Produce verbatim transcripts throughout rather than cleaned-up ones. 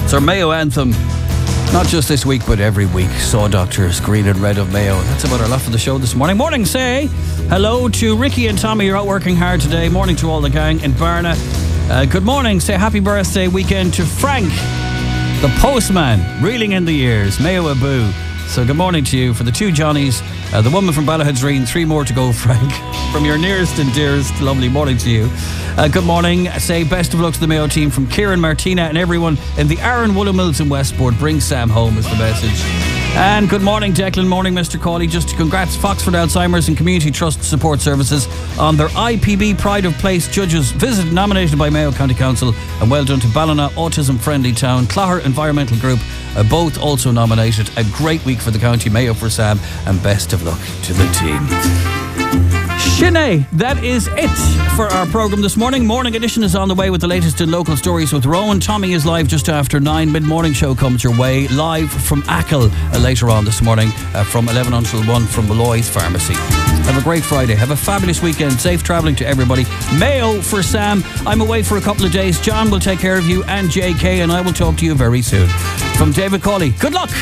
It's our Mayo anthem. Not just this week, but every week. Saw Doctors, Green and Red of Mayo. That's about our lot for the show this morning. Morning, say hello to Ricky and Tommy. You're out working hard today. Morning to all the gang in Barna. Uh, good morning. Say happy birthday weekend to Frank, the postman, reeling in the years. Mayo Abu. So good morning to you. For the two Johnnies, uh, the woman from Ballahadreen, three more to go, Frank. From your nearest and dearest, lovely morning to you. Uh, good morning. Say best of luck to the Mayo team from Kieran, Martina and everyone in the Aaron Woolen Mills in Westport. Bring Sam home is the message. And good morning, Declan. Morning, Mister Cawley. Just congrats Foxford Alzheimer's and Community Trust Support Services on their I P B Pride of Place judges visit nominated by Mayo County Council, and well done to Ballina Autism Friendly Town, Clogher Environmental Group, uh, both also nominated. A great week for the county. Mayo for Sam, and best of luck to the team. Sinead, that is it for our programme this morning. Morning Edition is on the way with the latest in local stories with Rowan. Tommy is live just after nine. Mid-morning show comes your way live from Achill uh, later on this morning uh, from eleven until one from Malloy's Pharmacy. Have a great Friday. Have a fabulous weekend. Safe travelling to everybody. Mayo for Sam. I'm away for a couple of days. John will take care of you and J K, and I will talk to you very soon. From David Cawley, good luck.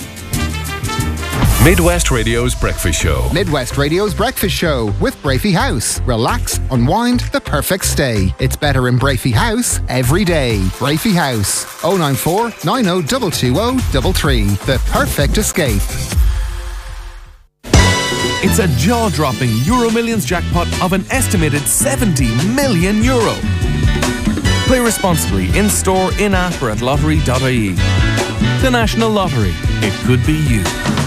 Midwest Radio's Breakfast Show. Midwest Radio's Breakfast Show with Brafey House. Relax, unwind, the perfect stay. It's better in Brafey House every day. Brafey House. oh nine four, nine oh two two oh three three. The perfect escape. It's a jaw-dropping Euro Millions jackpot of an estimated seventy million euro. Play responsibly in-store, in-app or at lottery dot I E. The National Lottery. It could be you.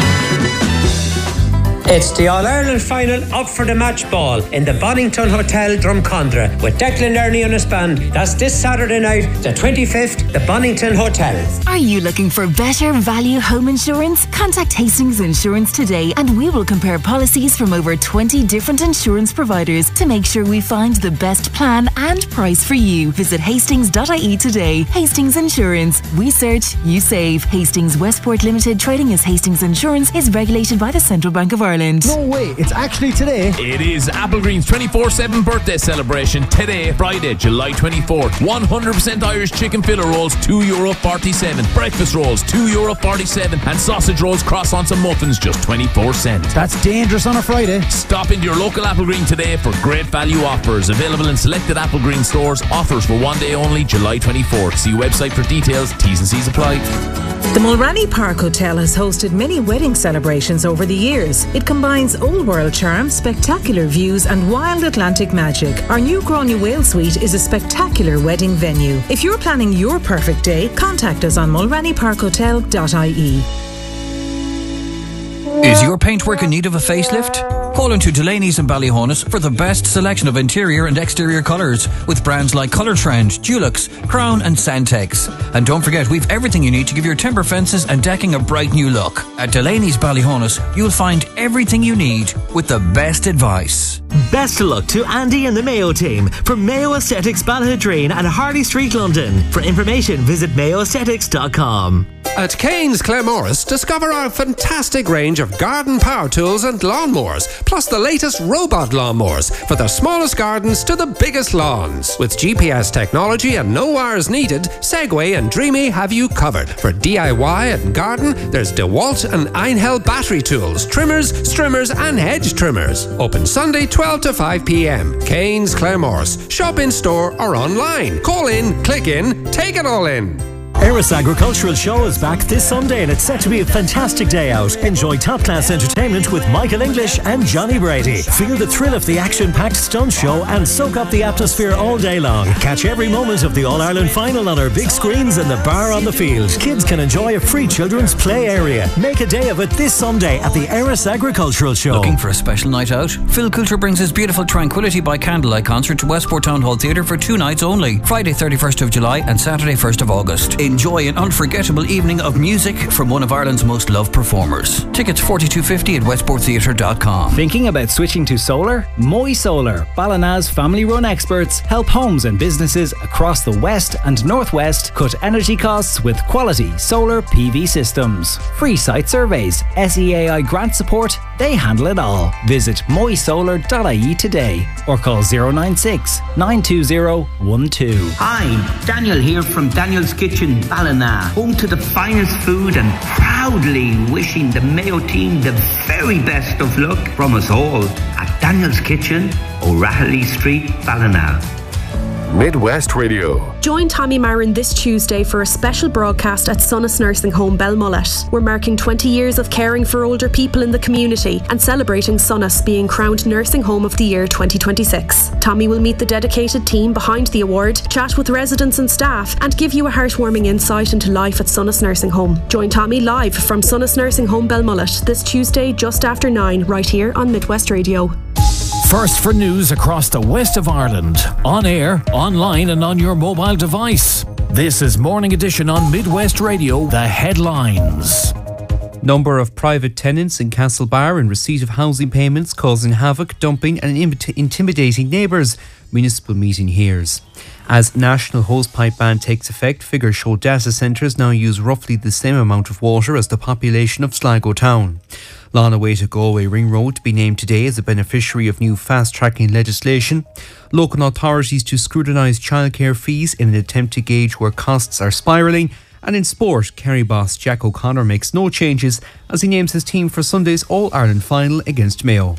It's the All-Ireland final up for the match ball in the Bonington Hotel, Drumcondra, with Declan Learney on his band. That's this Saturday night, the twenty-fifth, the Bonington Hotel. Are you looking for better value home insurance? Contact Hastings Insurance today and we will compare policies from over twenty different insurance providers to make sure we find the best plan and price for you. Visit hastings dot I E today. Hastings Insurance. We search, you save. Hastings Westport Limited, trading as Hastings Insurance, is regulated by the Central Bank of Ireland. No way, it's actually today. It is Applegreen's twenty-four seven birthday celebration today, Friday, July twenty-fourth. one hundred percent Irish chicken fillet rolls, two euro forty-seven. Breakfast rolls, two euro forty-seven. And sausage rolls, croissants and muffins, just twenty-four cents. That's dangerous on a Friday. Stop into your local Applegreen today for great value offers. Available in selected Applegreen stores. Offers for one day only, July twenty-fourth. See website for details. T's and C's apply. The Mulranny Park Hotel has hosted many wedding celebrations over the years. It combines old world charm, spectacular views and wild Atlantic magic. Our new Grania Whale Suite is a spectacular wedding venue. If you're planning your perfect day, contact us on mulranny park hotel dot I E. Is your paintwork in need of a facelift? Call into Delaney's in Ballyhonus for the best selection of interior and exterior colours with brands like Colour Trend, Dulux, Crown and Santex. And don't forget, we've everything you need to give your timber fences and decking a bright new look. At Delaney's Ballyhonus, you'll find everything you need with the best advice. Best of luck to Andy and the Mayo team from Mayo Aesthetics Ballahadreen and Harley Street, London. For information, visit mayo aesthetics dot com. At Kane's Claremorris, discover our fantastic range of garden power tools and lawnmowers, plus the latest robot lawnmowers for the smallest gardens to the biggest lawns. With G P S technology and no wires needed, Segway and Dreamy have you covered. For D I Y and garden, there's DeWalt and Einhell battery tools, trimmers, strimmers and hedge trimmers. Open Sunday twelve to five p m. Kane's Claremorris. Shop in store or online. Call in, click in, take it all in. Eris Agricultural Show is back this Sunday and it's set to be a fantastic day out. Enjoy top-class entertainment with Michael English and Johnny Brady. Feel the thrill of the action-packed stunt show and soak up the atmosphere all day long. Catch every moment of the All-Ireland final on our big screens and the bar on the field. Kids can enjoy a free children's play area. Make a day of it this Sunday at the Eris Agricultural Show. Looking for a special night out? Phil Coulter brings his beautiful Tranquility by Candlelight concert to Westport Town Hall Theatre for two nights only. Friday thirty-first of July and Saturday first of August. Enjoy an unforgettable evening of music from one of Ireland's most loved performers. Tickets forty-two fifty at westport theatre dot com. Thinking about switching to solar? Moy Solar, Ballina's family-run experts, help homes and businesses across the west and northwest cut energy costs with quality solar P V systems. Free site surveys, S E A I grant support, they handle it all. Visit moy solar dot I E today or call zero nine six, nine two zero, one two. Hi, Daniel here from Daniel's Kitchen. Ballina, home to the finest food and proudly wishing the Mayo team the very best of luck from us all at Daniel's Kitchen, O'Rahilly Street, Ballina. Midwest Radio. Join Tommy Marin this Tuesday for a special broadcast at Sonas Nursing Home Belmullet. We're marking twenty years of caring for older people in the community and celebrating Sonas being crowned Nursing Home of the Year twenty twenty-six. Tommy will meet the dedicated team behind the award, chat with residents and staff, and give you a heartwarming insight into life at Sonas Nursing Home. Join Tommy live from Sonas Nursing Home Belmullet this Tuesday just after nine, right here on Midwest Radio. First for news across the west of Ireland. On air, online and on your mobile device. This is Morning Edition on Midwest Radio. The headlines. Number of private tenants in Castlebar in receipt of housing payments causing havoc, dumping and intimidating neighbours. Municipal meeting hears. As national hosepipe ban takes effect, figures show data centres now use roughly the same amount of water as the population of Sligo town. Long awaited Galway Ring Road to be named today as a beneficiary of new fast-tracking legislation. Local authorities to scrutinise childcare fees in an attempt to gauge where costs are spiralling. And in sport, Kerry boss Jack O'Connor makes no changes as he names his team for Sunday's All-Ireland final against Mayo.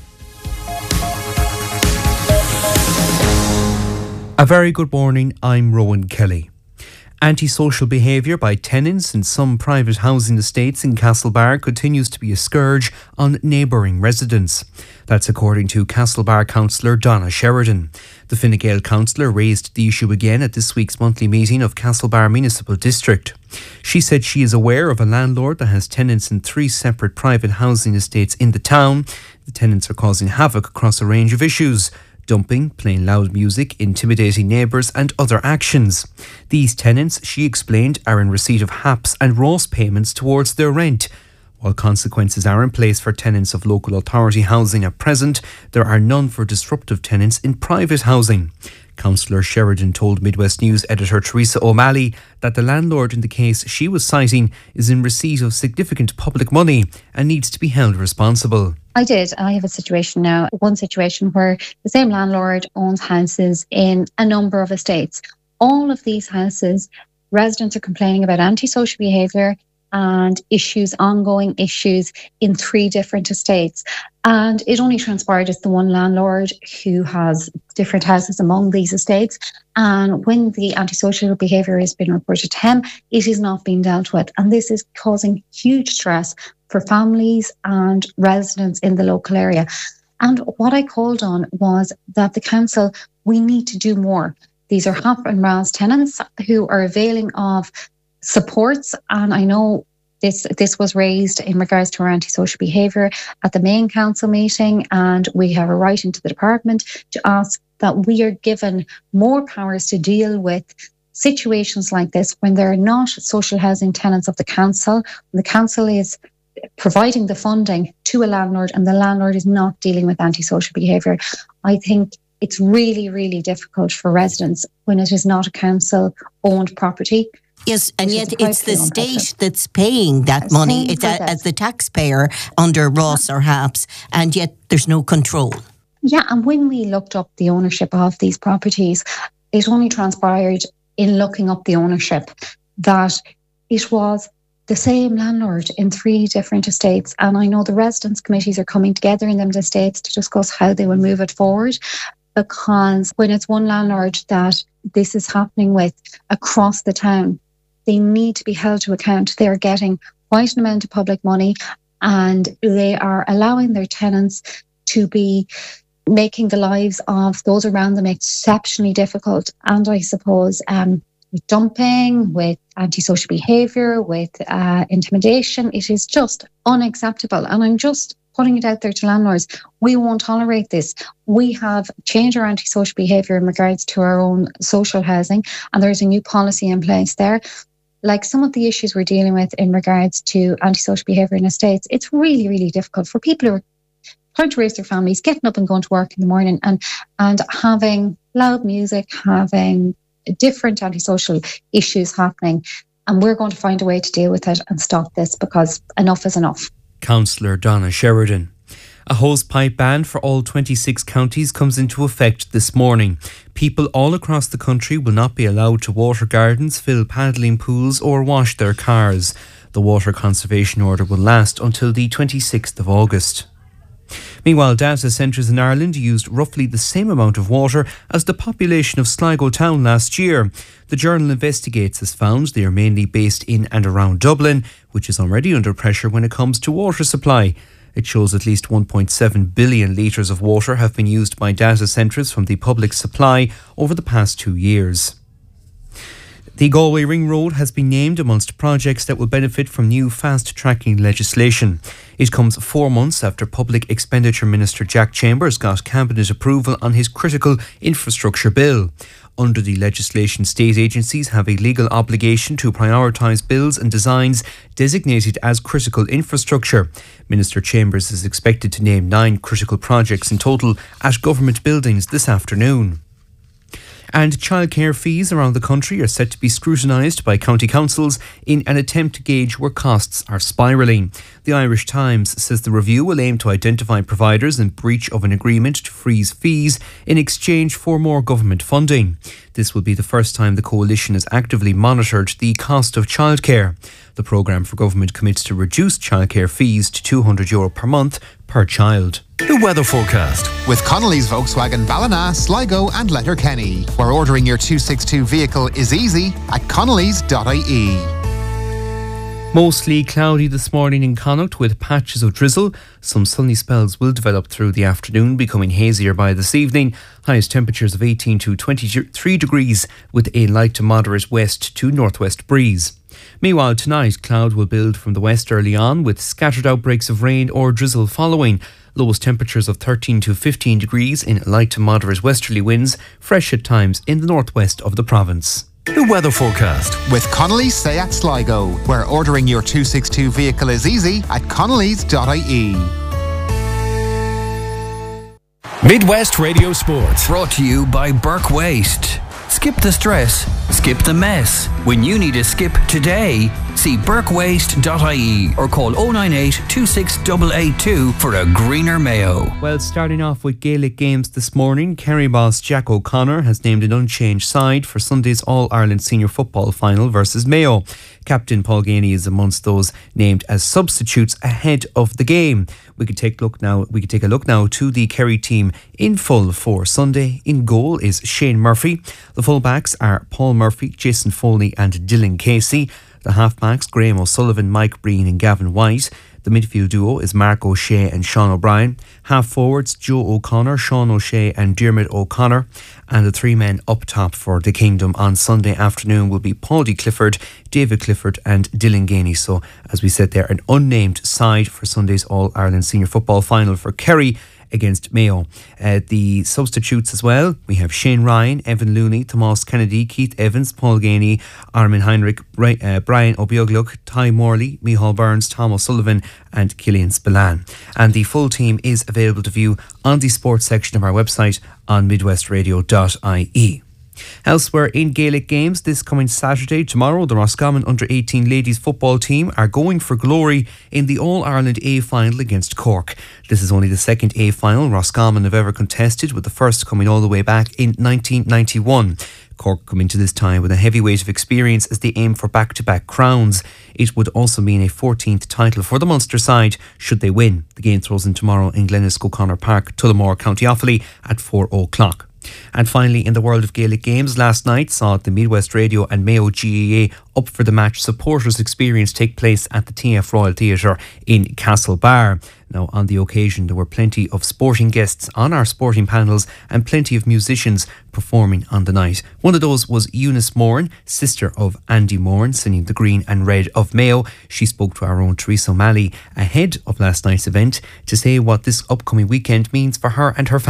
A very good morning, I'm Rowan Kelly. Antisocial behaviour by tenants in some private housing estates in Castlebar continues to be a scourge on neighbouring residents. That's according to Castlebar councillor Donna Sheridan. The Fine Gael councillor raised the issue again at this week's monthly meeting of Castlebar Municipal District. She said she is aware of a landlord that has tenants in three separate private housing estates in the town. The tenants are causing havoc across a range of issues: dumping, playing loud music, intimidating neighbours and other actions. These tenants, she explained, are in receipt of H A P S and R O S payments towards their rent. While consequences are in place for tenants of local authority housing at present, there are none for disruptive tenants in private housing. Councillor Sheridan told Midwest News editor Teresa O'Malley that the landlord in the case she was citing is in receipt of significant public money and needs to be held responsible. I did. I have a situation now, one situation where the same landlord owns houses in a number of estates. All of these houses, residents are complaining about antisocial behaviour and issues, ongoing issues in three different estates. And it only transpired as the one landlord who has different houses among these estates. And when the antisocial behaviour has been reported to him, it is not being dealt with. And this is causing huge stress for families and residents in the local area. And what I called on was that the council, we need to do more. These are H A P and R O S tenants who are availing of supports, and I know this this was raised in regards to our antisocial behaviour at the main council meeting, and we have a writing to the department to ask that we are given more powers to deal with situations like this when they're not social housing tenants of the council, when the council is providing the funding to a landlord and the landlord is not dealing with antisocial behaviour. I think it's really, really difficult for residents when it is not a council-owned property. Yes, and yet it's the state that's paying that money. It's a, as the taxpayer under R O S or H A P S, and yet there's no control. Yeah, and when we looked up the ownership of these properties, it only transpired in looking up the ownership that it was the same landlord in three different estates. And I know the residents' committees are coming together in them estates to discuss how they will move it forward, because when it's one landlord that this is happening with across the town, they need to be held to account. They're getting quite an amount of public money and they are allowing their tenants to be making the lives of those around them exceptionally difficult. And I suppose um, with dumping, with antisocial behaviour, with uh, intimidation, it is just unacceptable. And I'm just putting it out there to landlords. We won't tolerate this. We have changed our antisocial behaviour in regards to our own social housing, and there's a new policy in place there. Like some of the issues we're dealing with in regards to antisocial behaviour in estates, it's really, really difficult for people who are trying to raise their families, getting up and going to work in the morning and, and having loud music, having different antisocial issues happening. And we're going to find a way to deal with it and stop this, because enough is enough. Councillor Donna Sheridan. A hosepipe ban for all twenty-six counties comes into effect this morning. People all across the country will not be allowed to water gardens, fill paddling pools or wash their cars. The water conservation order will last until the twenty-sixth of August. Meanwhile, data centres in Ireland used roughly the same amount of water as the population of Sligo town last year. The journal Investigates has found they are mainly based in and around Dublin, which is already under pressure when it comes to water supply. It shows at least one point seven billion litres of water have been used by data centres from the public supply over the past two years. The Galway Ring Road has been named amongst projects that will benefit from new fast-tracking legislation. It comes four months after Public Expenditure Minister Jack Chambers got Cabinet approval on his critical infrastructure bill. Under the legislation, state agencies have a legal obligation to prioritise bills and designs designated as critical infrastructure. Minister Chambers is expected to name nine critical projects in total at government buildings this afternoon. And childcare fees around the country are set to be scrutinised by county councils in an attempt to gauge where costs are spiralling. The Irish Times says the review will aim to identify providers in breach of an agreement to freeze fees in exchange for more government funding. This will be the first time the coalition has actively monitored the cost of childcare. The programme for government commits to reduce childcare fees to two hundred euro per month per child. The weather forecast with Connolly's Volkswagen Ballina, Sligo and Letterkenny, where ordering your two sixty-two vehicle is easy at connellys dot I E. Mostly cloudy this morning in Connacht with patches of drizzle. Some sunny spells will develop through the afternoon, becoming hazier by this evening. Highest temperatures of eighteen to twenty-three degrees with a light to moderate west to northwest breeze. Meanwhile, tonight, cloud will build from the west early on with scattered outbreaks of rain or drizzle following. Lowest temperatures of thirteen to fifteen degrees in light to moderate westerly winds, fresh at times in the northwest of the province. The weather forecast with Connolly's Seat Sligo, where ordering your two sixty-two vehicle is easy at connellys dot I E. Midwest Radio Sports. Brought to you by Burke Waste. Skip the stress, skip the mess. When you need a skip today, see burke waste dot I E or call oh nine eight, two six eight eight two for a greener Mayo. Well, starting off with Gaelic games this morning, Kerry boss Jack O'Connor has named an unchanged side for Sunday's All-Ireland Senior Football Final versus Mayo. Captain Paul Ganey is amongst those named as substitutes ahead of the game. We could take a look now. We could take a look now to the Kerry team in full for Sunday. In goal is Shane Murphy. The fullbacks are Paul Murphy, Jason Foley and Dylan Casey. The halfbacks, Graham O'Sullivan, Mike Breen and Gavin White. The midfield duo is Mark O'Shea and Sean O'Brien. Half forwards, Joe O'Connor, Sean O'Shea and Diarmuid O'Connor. And the three men up top for the Kingdom on Sunday afternoon will be Paudie Clifford, David Clifford and Dylan Ganey. So, as we said there, an unnamed side for Sunday's All-Ireland Senior Football Final for Kerry against Mayo. Uh, the substitutes as well, we have Shane Ryan, Evan Looney, Tomas Kennedy, Keith Evans, Paul Ganey, Armin Heinrich, Bri- uh, Brian O'Biogluk, Ty Morley, Micheál Burns, Tom O'Sullivan and Killian Spillane. And the full team is available to view on the sports section of our website on midwest radio dot I E. Elsewhere in Gaelic games, this coming Saturday, tomorrow, the Roscommon under eighteen ladies football team are going for glory in the All-Ireland A final against Cork. This is only the second A final Roscommon have ever contested, with the first coming all the way back in nineteen ninety-one. Cork come into this time with a heavy weight of experience as they aim for back-to-back crowns. It would also mean a fourteenth title for the Munster side should they win. The game throws in tomorrow in Glennis-O'Connor Park, Tullamore, County Offaly at four o'clock. And finally, in the world of Gaelic games, last night saw the Midwest Radio and Mayo G A A Up for the Match supporters experience take place at the T F Royal Theatre in Castlebar. Now, on the occasion, there were plenty of sporting guests on our sporting panels and plenty of musicians performing on the night. One of those was Eunice Moran, sister of Andy Moran, singing the Green and Red of Mayo. She spoke to our own Teresa O'Malley ahead of last night's event to say what this upcoming weekend means for her and her family.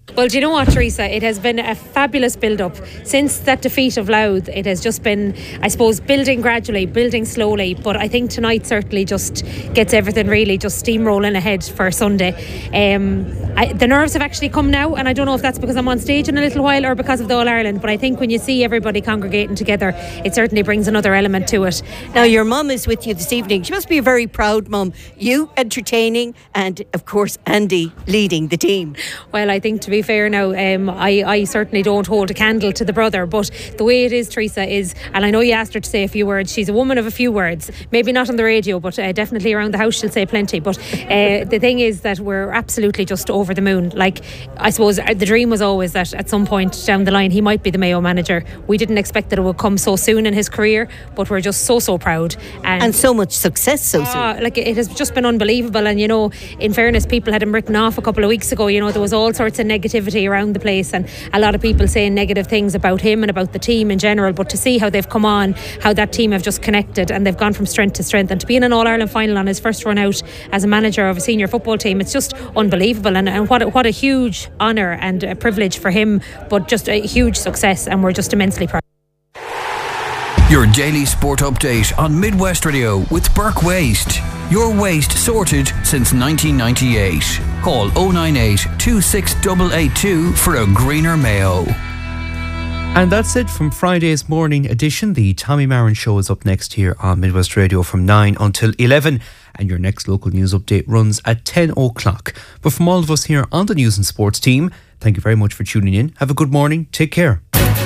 Well, do you know what, Teresa? It has been a fabulous build-up. Since that defeat of Louth, it has just been, I suppose, building gradually, building slowly. But I think tonight certainly just gets everything really just steamrolling ahead for Sunday. Um, I, the nerves have actually come now, and I don't know if that's because I'm on stage in a little while or because of the All-Ireland, but I think when you see everybody congregating together, it certainly brings another element to it. Now, your mum is with you this evening. She must be a very proud mum. You entertaining and, of course, Andy leading the team. Well, I think to be fair now, um, I, I certainly don't hold a candle to the brother, but the way it is, Teresa, is, and I know you asked her to say a few words, she's a woman of a few words, maybe not on the radio, but uh, definitely around the house she'll say plenty. But uh, the thing is that we're absolutely just over the moon. Like, I suppose the dream was always that at some point down the line he might be the Mayo manager. We didn't expect that it would come so soon in his career, but we're just so so proud, and, and so much success so soon. Uh, like, it has just been unbelievable. And you know, in fairness, people had him written off a couple of weeks ago. You know, there was all sorts of negativity around the place, and a lot of people saying negative things about him and about the team in general. But to see how they've come on, how that team have just connected, and they've gone from strength to strength, and to be in an All-Ireland final on his first run out as a manager of a senior football team, it's just unbelievable. And, and what a, what a huge honour and a privilege for him, but just a huge success, and we're just immensely proud. Your daily sport update on Midwest Radio with Burke Waste. Your waste sorted since nineteen ninety-eight. Call oh nine eight, two six eight eight two for a greener Mayo. And that's it from Friday's morning edition. The Tommy Marin Show is up next here on Midwest Radio from nine until eleven. And your next local news update runs at ten o'clock. But from all of us here on the News and Sports team, thank you very much for tuning in. Have a good morning. Take care.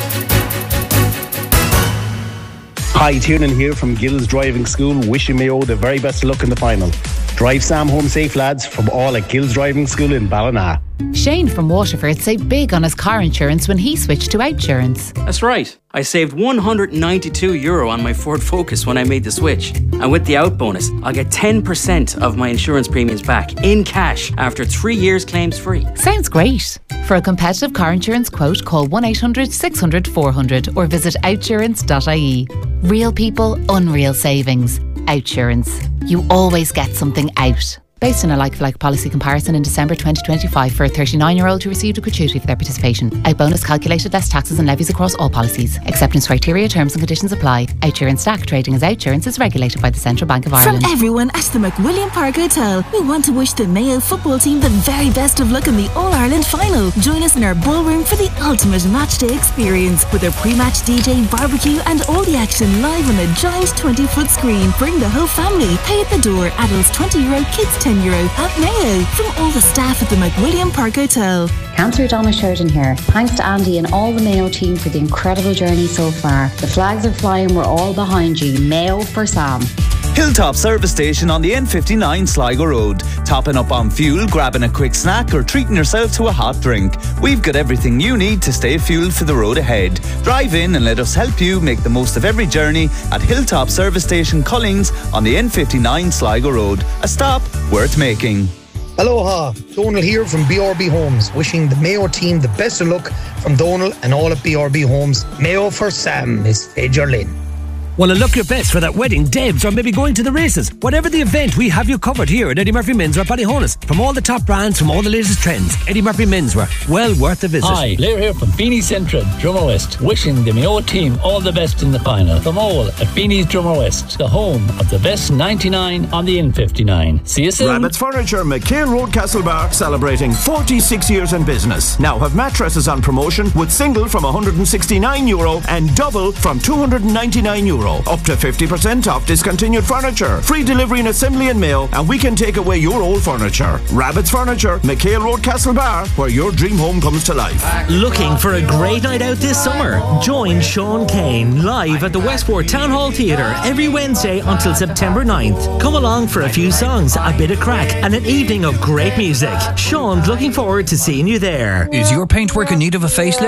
Hi, Tiernan here from Gills Driving School, wishing Mayo the very best of luck in the final. Drive Sam home safe, lads, from all at Gills Driving School in Ballina. Shane from Waterford saved big on his car insurance when he switched to Outsurance. That's right. I saved one hundred ninety-two euro on my Ford Focus when I made the switch. And with the out bonus, I'll get ten percent of my insurance premiums back in cash after three years claims free. Sounds great. For a competitive car insurance quote, call one eight hundred six hundred four hundred or visit outsurance dot I E. Real people, unreal savings. Outsurance. You always get something out. Based on a like-for-like policy comparison in December twenty twenty-five for a thirty-nine-year-old who received a gratuity for their participation. Out bonus calculated less taxes and levies across all policies. Acceptance criteria, terms and conditions apply. Outsurance Stack trading as Outsurance is regulated by the Central Bank of Ireland. From everyone at the McWilliam Park Hotel, we want to wish the Mayo football team the very best of luck in the All-Ireland final. Join us in our ballroom for the ultimate matchday experience with a pre-match D J, barbecue and all the action live on a giant twenty-foot screen. Bring the whole family. Pay at the door. Adults twenty euro, kids ten euro at Mayo. From all the staff at the McWilliam Park Hotel. Councillor Donna Sheridan here. Thanks to Andy and all the Mayo team for the incredible journey so far. The flags are flying, we're all behind you. Mayo for Sam. Hilltop Service Station on the N fifty-nine Sligo Road. Topping up on fuel, grabbing a quick snack or treating yourself to a hot drink. We've got everything you need to stay fueled for the road ahead. Drive in and let us help you make the most of every journey at Hilltop Service Station Collings on the N fifty-nine Sligo Road. A stop worth making. Aloha, Donal here from B R B Homes, wishing the Mayo team the best of luck from Donal and all at B R B Homes. Mayo for Sam, Miss Fajer Lynn. Want to look your best for that wedding, Debs, or maybe going to the races? Whatever the event, we have you covered here at Eddie Murphy Menswear Ballyhonus. From all the top brands, from all the latest trends, Eddie Murphy Menswear, well worth a visit. Hi, Blair here from Beanie Central, Drummer West, wishing the Mayo team all the best in the final. From all at Beanie's Drummer West, the home of the best ninety-nine on the N fifty-nine. See you soon. Rabbit's Furniture, McHale Road, Castlebar, celebrating forty-six years in business. Now have mattresses on promotion with single from one hundred sixty-nine euro and double from two hundred ninety-nine euro. Up to fifty percent off discontinued furniture. Free delivery and assembly in Mayo, and we can take away your old furniture. Rabbit's Furniture, McHale Road, Castlebar, where your dream home comes to life. Looking for a great night out this summer? Join Sean Kane live at the Westport Town Hall Theatre every Wednesday until September ninth. Come along for a few songs, a bit of crack, and an evening of great music. Sean's looking forward to seeing you there. Is your paintwork in need of a facelift?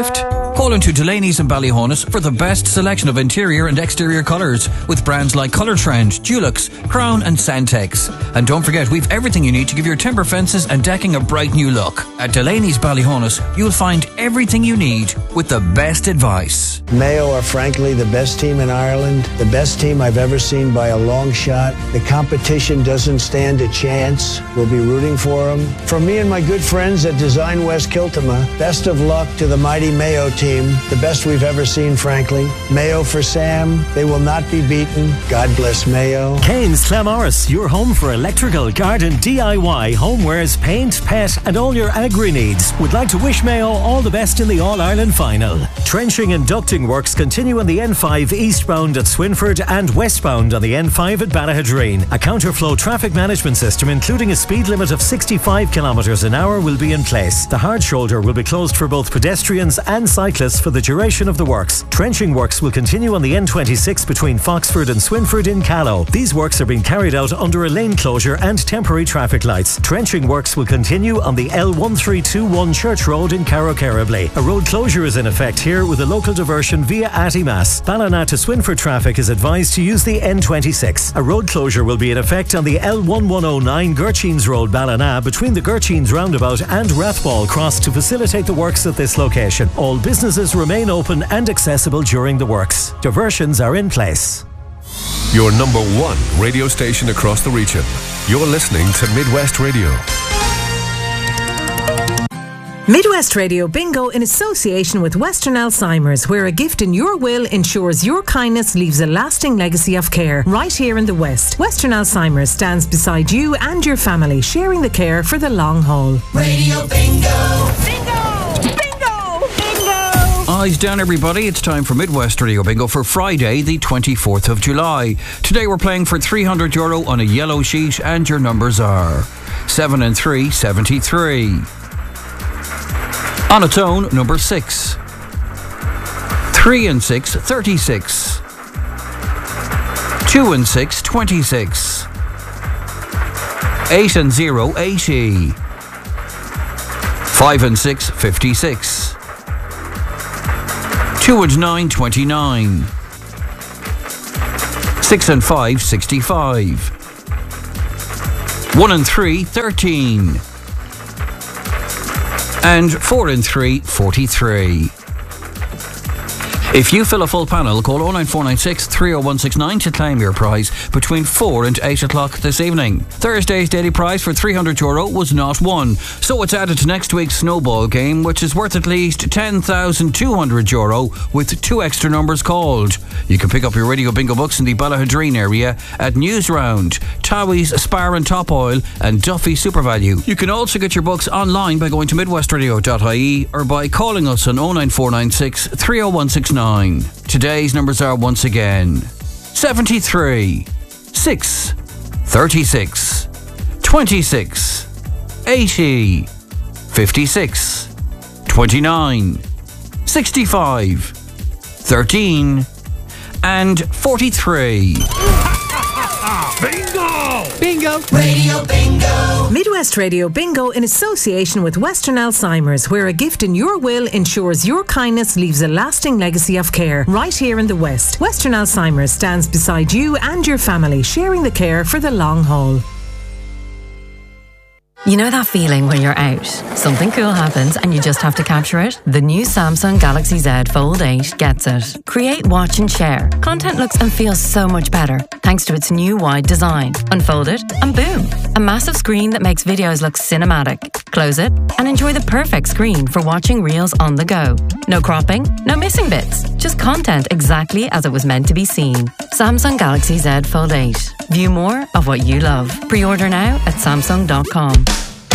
Call into Delaney's in Ballyhonus for the best selection of interior and exterior colours with brands like Colour Trend, Dulux, Crown and Santex. And don't forget, we've everything you need to give your timber fences and decking a bright new look. At Delaney's Ballyhonus, you'll find everything you need with the best advice. Mayo are frankly the best team in Ireland, the best team I've ever seen by a long shot. The competition doesn't stand a chance. We'll be rooting for them. From me and my good friends at Design West Kiltima, best of luck to the mighty Mayo team, the best we've ever seen, frankly. Mayo for Sam, they will not be beaten. God bless Mayo. Kane's Clamorris, your home for electrical, garden, D I Y, homewares, paint, pet and all your agri needs. Would like to wish Mayo all the best in the All-Ireland final. Trenching and ducting works continue on the N five eastbound at Swinford and westbound on the N five at Ballahadreen. A counterflow traffic management system including a speed limit of sixty-five kilometres an hour will be in place. The hard shoulder will be closed for both pedestrians and cyclists for the duration of the works. Trenching works will continue on the N twenty-six between Foxford and Swinford in Callow. These works are being carried out under a lane closure and temporary traffic lights. Trenching works will continue on the L one three two one Church Road in Carrowcarrably. A road closure is in effect here with a local diversion via Attimas. Ballina to Swinford traffic is advised to use the N twenty-six. A road closure will be in effect on the L one one oh nine Gurcheens Road Ballina between the Gurcheens roundabout and Rathball Cross to facilitate the works at this location. All businesses remain open and accessible during the works. Diversions are in place. Your number one radio station across the region. You're listening to Midwest Radio. Midwest Radio Bingo in association with Western Alzheimer's, where a gift in your will ensures your kindness leaves a lasting legacy of care right here in the West. Western Alzheimer's stands beside you and your family, sharing the care for the long haul. Radio Bingo! Bingo! Bingo! Bingo! Eyes down, everybody. It's time for Midwest Radio Bingo for Friday, the twenty-fourth of July. Today we're playing for three hundred euro on a yellow sheet, and your numbers are seven and three, seventy-three. On its own, number six. Three and six, thirty-six. Two and six, twenty-six. Eight and zero, eighty. Five and six, fifty-six. Two and nine, twenty-nine. Six and five, sixty-five. One and three, thirteen. And four and three, forty-three. If you fill a full panel, call oh nine four nine six, three oh one six nine to claim your prize between four and eight o'clock this evening. Thursday's daily prize for three hundred euro was not won, so it's added to next week's snowball game, which is worth at least ten thousand two hundred euro with two extra numbers called. You can pick up your Radio Bingo books in the Ballahadreen area at Newsround, Towie's Spar and Top Oil and Duffy SuperValue. You can also get your books online by going to midwest radio dot I E or by calling us on oh nine four nine six, three oh one six nine. Today's numbers are once again seventy-three, six, thirty-six, twenty-six, eighty, fifty-six, twenty-nine, sixty-five, thirteen, and forty-three. Bingo! Bingo! Radio Bingo! Midwest Radio Bingo in association with Western Alzheimer's, where a gift in your will ensures your kindness leaves a lasting legacy of care right here in the West. Western Alzheimer's stands beside you and your family, sharing the care for the long haul. You know that feeling when you're out, something cool happens and you just have to capture it? The new Samsung Galaxy Z Fold eight gets it. Create, watch and share. Content looks and feels so much better thanks to its new wide design. Unfold it and boom, a massive screen that makes videos look cinematic. Close it and enjoy the perfect screen for watching reels on the go. No cropping, no missing bits, just content exactly as it was meant to be seen. Samsung Galaxy Z Fold eight. View more of what you love. Pre-order now at samsung dot com.